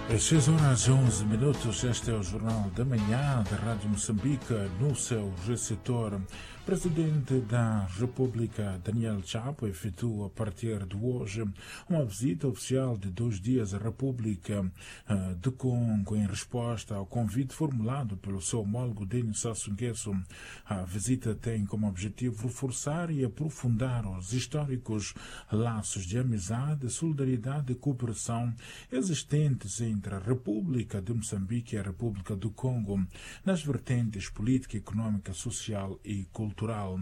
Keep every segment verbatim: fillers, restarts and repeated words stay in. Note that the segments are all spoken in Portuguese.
Às seis horas e onze minutos, este é o Jornal da Manhã da Rádio Moçambique, no seu receptor. Presidente da República, Daniel Chapo, efetua a partir de hoje uma visita oficial de dois dias à República de Congo em resposta ao convite formulado pelo seu homólogo Denis Sassou Nguesso. A visita tem como objetivo reforçar e aprofundar os históricos laços de amizade, solidariedade e cooperação existentes entre a República de Moçambique e a República do Congo nas vertentes política, econômica, social e cultural.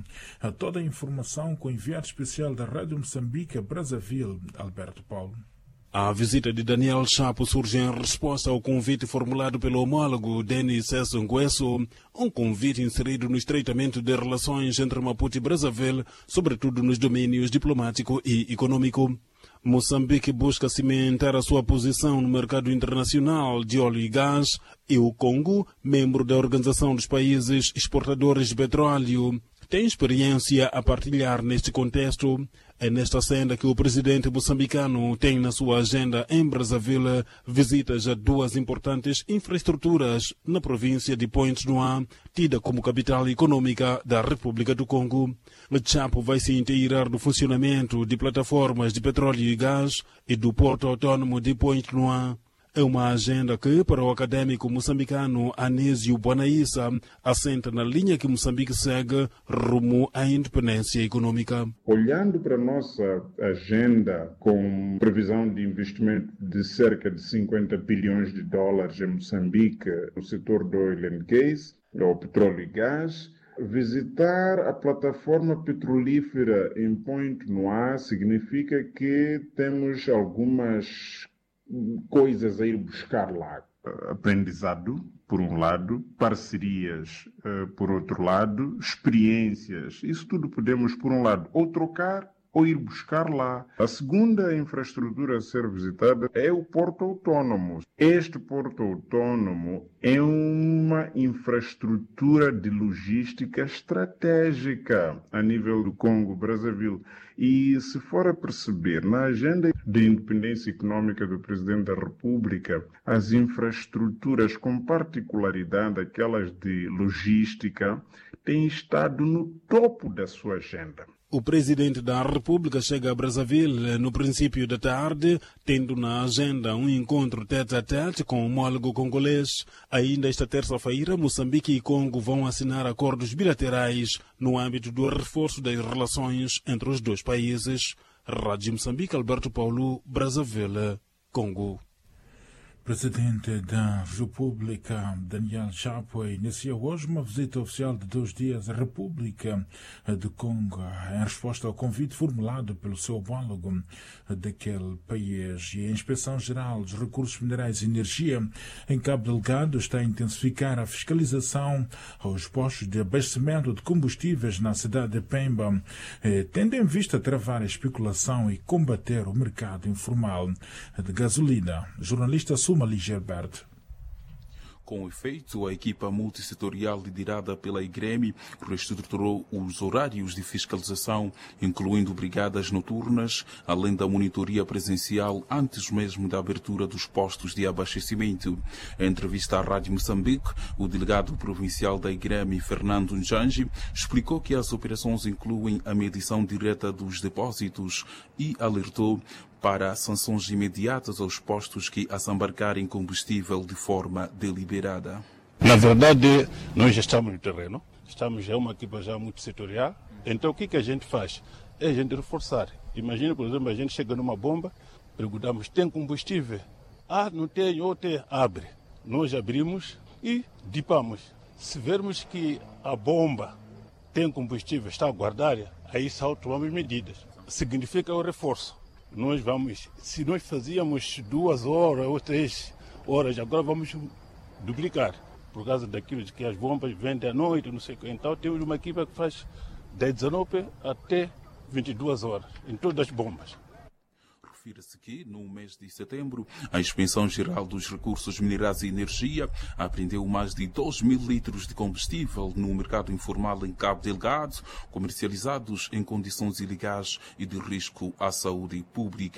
A toda a informação com o enviado especial da Rádio Moçambique a Brazzaville, Alberto Paulo. A visita de Daniel Chapo surge em resposta ao convite formulado pelo homólogo Denis Sassou Nguesso, um convite inserido no estreitamento de relações entre Maputo e Brazzaville, sobretudo nos domínios diplomático e econômico. Moçambique busca cimentar a sua posição no mercado internacional de óleo e gás, e o Congo, membro da Organização dos Países Exportadores de Petróleo, tem experiência a partilhar neste contexto. É nesta senda que o presidente moçambicano tem na sua agenda em Brazzaville visitas a duas importantes infraestruturas na província de Pointe-Noire, tida como capital econômica da República do Congo. Chapo vai se inteirar do funcionamento de plataformas de petróleo e gás e do porto autônomo de Pointe-Noire. É uma agenda que, para o acadêmico moçambicano Anísio Bonaissa, assenta na linha que Moçambique segue rumo à independência econômica. Olhando para a nossa agenda com previsão de investimento de cerca de cinquenta bilhões de dólares em Moçambique no setor do oil and gas, ou petróleo e gás, visitar a plataforma petrolífera em Pointe-Noire significa que temos algumas coisas a ir buscar lá. Aprendizado, por um lado, parcerias, uh, por outro lado, experiências. Isso tudo podemos, por um lado, ou trocar ou ir buscar lá. A segunda infraestrutura a ser visitada é o Porto Autônomo. Este Porto Autônomo é uma infraestrutura de logística estratégica a nível do Congo-Brazzaville. E se for a perceber, na agenda de independência econômica do Presidente da República, as infraestruturas, com particularidade aquelas de logística, têm estado no topo da sua agenda. O presidente da República chega a Brazzaville no princípio da tarde, tendo na agenda um encontro tete-a-tete com o homólogo congolês. Ainda esta terça-feira, Moçambique e Congo vão assinar acordos bilaterais no âmbito do reforço das relações entre os dois países. Rádio Moçambique, Alberto Paulo, Brazzaville, Congo. Presidente da República, Daniel Chapo, inicia hoje uma visita oficial de dois dias à República de Congo, em resposta ao convite formulado pelo seu homólogo daquele país. E a Inspeção-Geral dos Recursos Minerais e Energia, em Cabo Delgado, está a intensificar a fiscalização aos postos de abastecimento de combustíveis na cidade de Pemba, tendo em vista travar a especulação e combater o mercado informal de gasolina. Jornalista Sumali Gilberto. Com efeito, a equipa multissetorial liderada pela I G R E M reestruturou os horários de fiscalização, incluindo brigadas noturnas, além da monitoria presencial antes mesmo da abertura dos postos de abastecimento. Em entrevista à Rádio Moçambique, o delegado provincial da I G R E M, Fernando Njanji, explicou que as operações incluem a medição direta dos depósitos e alertou para sanções imediatas aos postos que assambarcarem combustível de forma deliberada. Na verdade, nós já estamos no terreno, estamos já uma equipa já multissetorial, então o que, que a gente faz? É a gente reforçar. Imagina, por exemplo, a gente chega numa bomba, perguntamos, tem combustível? Ah, não tem, ou tem, abre. Nós abrimos e dipamos. Se vermos que a bomba tem combustível, está a guardar, aí só tomamos medidas. Significa o reforço. Nós vamos, se nós fazíamos duas horas ou três horas, agora vamos duplicar, por causa daquilo de que as bombas vendem à noite, não sei o que. Então temos uma equipa que faz das dezenove até vinte e duas horas, em todas as bombas. Refira-se que, no mês de setembro, a Inspeção-Geral dos Recursos Minerais e Energia apreendeu mais de dois mil litros de combustível no mercado informal em Cabo Delgado, comercializados em condições ilegais e de risco à saúde pública.